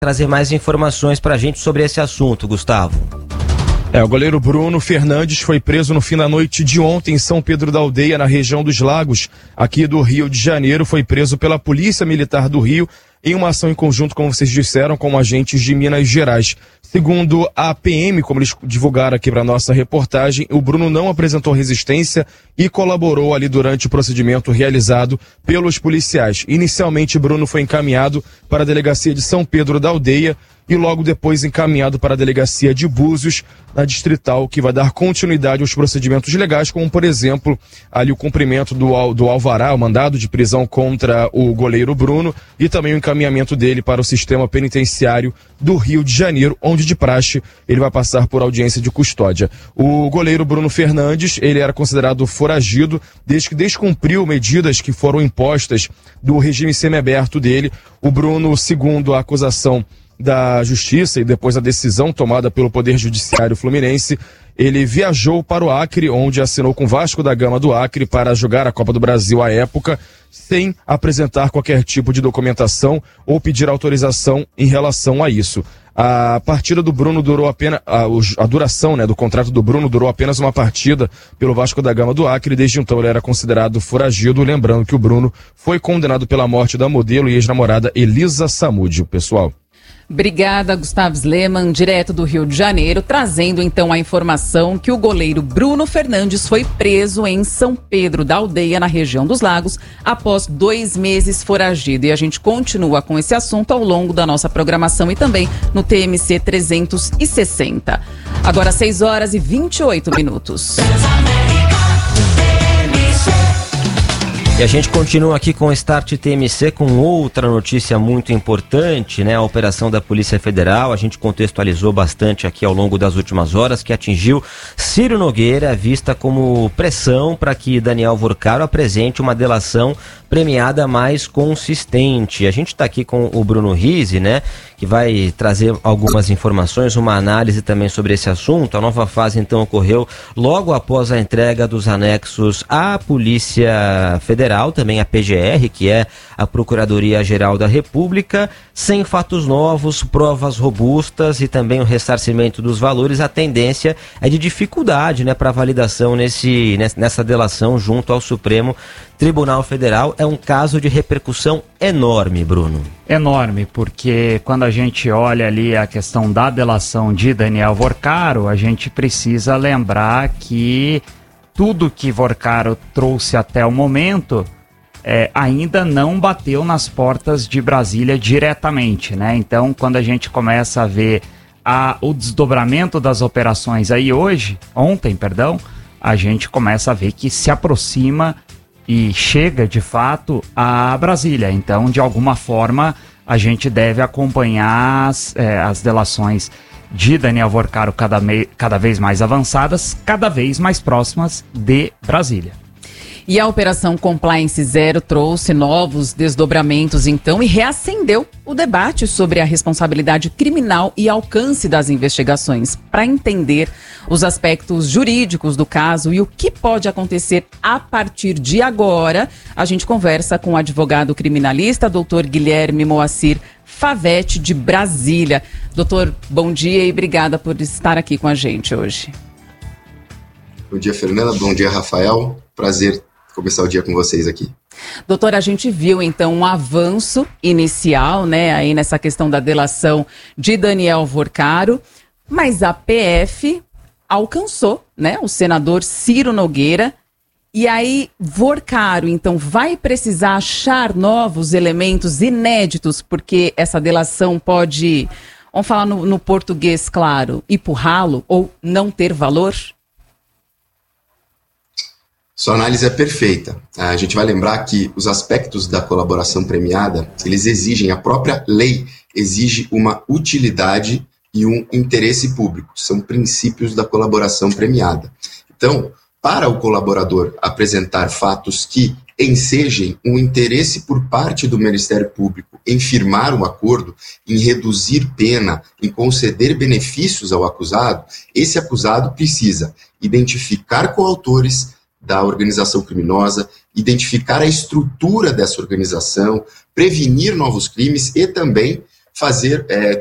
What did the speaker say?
trazer mais informações para a gente sobre esse assunto, Gustavo. O goleiro Bruno Fernandes foi preso no fim da noite de ontem em São Pedro da Aldeia, na região dos Lagos, aqui do Rio de Janeiro. Foi preso pela Polícia Militar do Rio em uma ação em conjunto, como vocês disseram, com agentes de Minas Gerais. Segundo a PM, como eles divulgaram aqui para nossa reportagem, o Bruno não apresentou resistência e colaborou ali durante o procedimento realizado pelos policiais. Inicialmente, Bruno foi encaminhado para a delegacia de São Pedro da Aldeia e logo depois encaminhado para a delegacia de Búzios, na Distrital, que vai dar continuidade aos procedimentos legais, como, por exemplo, ali o cumprimento do alvará, o mandado de prisão contra o goleiro Bruno e também o encaminhamento dele para o sistema penitenciário do Rio de Janeiro, onde de praxe ele vai passar por audiência de custódia. O goleiro Bruno Fernandes, ele era considerado foragido desde que descumpriu medidas que foram impostas do regime semiaberto dele. O Bruno, segundo a acusação da Justiça e depois a decisão tomada pelo Poder Judiciário Fluminense, ele viajou para o Acre, onde assinou com o Vasco da Gama do Acre para jogar a Copa do Brasil à época, sem apresentar qualquer tipo de documentação ou pedir autorização em relação a isso. A partida do Bruno durou apenas, a duração, do contrato do Bruno durou apenas uma partida pelo Vasco da Gama do Acre. Desde então ele era considerado foragido, lembrando que o Bruno foi condenado pela morte da modelo e ex-namorada Elisa Samúdio, pessoal. Obrigada, Gustavo Sleman, direto do Rio de Janeiro, trazendo então a informação que o goleiro Bruno Fernandes foi preso em São Pedro da Aldeia, na região dos Lagos, após 2 meses foragido. E a gente continua com esse assunto ao longo da nossa programação e também no TMC 360. Agora 6h28. E a gente continua aqui com o Start TMC com outra notícia muito importante, A operação da Polícia Federal. A gente contextualizou bastante aqui ao longo das últimas horas, que atingiu Ciro Nogueira, vista como pressão para que Daniel Vorcaro apresente uma delação premiada mais consistente. A gente está aqui com o Bruno Rizzi, que vai trazer algumas informações, uma análise também sobre esse assunto. A nova fase, então, ocorreu logo após a entrega dos anexos à Polícia Federal, também a PGR, que é a Procuradoria-Geral da República, sem fatos novos, provas robustas e também o ressarcimento dos valores. A tendência é de dificuldade, para validação nessa delação junto ao Supremo Tribunal Federal. É um caso de repercussão enorme, Bruno. Enorme, porque quando a gente olha ali a questão da delação de Daniel Vorcaro, a gente precisa lembrar que tudo que Vorcaro trouxe até o momento ainda não bateu nas portas de Brasília diretamente, Então, quando a gente começa a ver o desdobramento das operações ontem, a gente começa a ver que se aproxima e chega, de fato, a Brasília. Então, de alguma forma, a gente deve acompanhar as delações de Daniel Vorcaro cada vez mais avançadas, cada vez mais próximas de Brasília. E a Operação Compliance Zero trouxe novos desdobramentos, então, e reacendeu o debate sobre a responsabilidade criminal e alcance das investigações. Para entender os aspectos jurídicos do caso e o que pode acontecer a partir de agora, a gente conversa com o advogado criminalista, doutor Guilherme Moacir Favete, de Brasília. Doutor, bom dia e obrigada por estar aqui com a gente hoje. Bom dia, Fernanda. Bom dia, Rafael. Prazer começar o dia com vocês aqui. Doutor, a gente viu então um avanço inicial, aí nessa questão da delação de Daniel Vorcaro, mas a PF alcançou, o senador Ciro Nogueira. E aí, Vorcaro, então, vai precisar achar novos elementos inéditos, porque essa delação pode, vamos falar no português claro, empurrá-lo ou não ter valor? Sua análise é perfeita. A gente vai lembrar que os aspectos da colaboração premiada, eles exigem, a própria lei exige uma utilidade e um interesse público. São princípios da colaboração premiada. Então, para o colaborador apresentar fatos que ensejem um interesse por parte do Ministério Público em firmar um acordo, em reduzir pena, em conceder benefícios ao acusado, esse acusado precisa identificar coautores da organização criminosa, identificar a estrutura dessa organização, prevenir novos crimes e também fazer